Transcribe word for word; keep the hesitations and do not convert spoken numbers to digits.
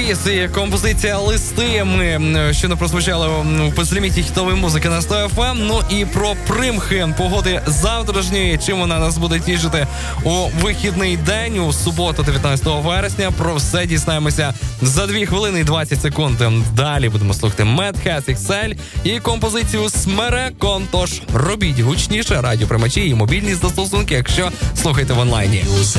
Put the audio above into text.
Кріс і композиція «Листи». Ми щойно прозвучали в безліміті хітової музики на сто еф ем. Ну і про примхи погоди завтрашньої, чим вона нас буде тішити у вихідний день, у суботу, дев'ятнадцятого вересня. Про все дізнаємося за дві хвилини і двадцять секунд. Далі будемо слухати Mad Hat ікс ель і композицію «Смерекон». Тож робіть гучніше радіоприймачі і мобільні застосунки, якщо слухаєте в онлайні.